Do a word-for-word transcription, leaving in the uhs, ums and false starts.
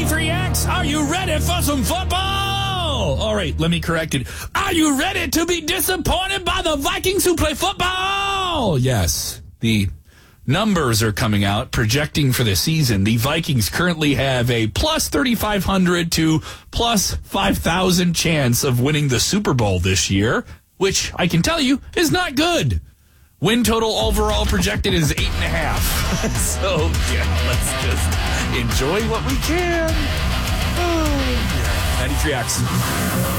ninety-three X, are you ready for some football? All right, let me correct it. Are you ready to be disappointed by the Vikings who play football? Yes, the numbers are coming out projecting for the season. The Vikings currently have a plus thirty-five hundred to plus five thousand chance of winning the Super Bowl this year, which I can tell you is not good. Win total overall projected is eight and a half. So, yeah, let's just enjoy what we can. Oh, yeah. ninety-three X.